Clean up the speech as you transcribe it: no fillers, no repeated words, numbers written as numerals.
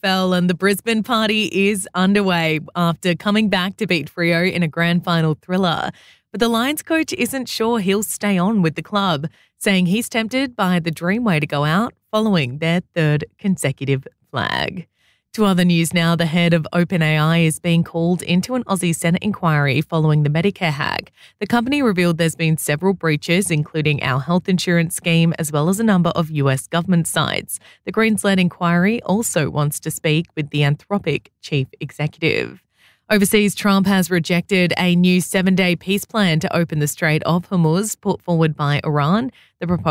AFL, and the Brisbane party is underway after coming back to beat Freo in a grand final thriller. But the Lions coach isn't sure he'll stay on with the club, saying he's tempted by the dream way to go out following their third consecutive flag. To other news now, the head of OpenAI is being called into an Aussie Senate inquiry following the Medicare hack. The company revealed there's been several breaches, including our health insurance scheme, as well as a number of US government sites. The Greens-led inquiry also wants to speak with the Anthropic chief executive. Overseas, Trump has rejected a new 7-day peace plan to open the Strait of Hormuz put forward by Iran. The proposal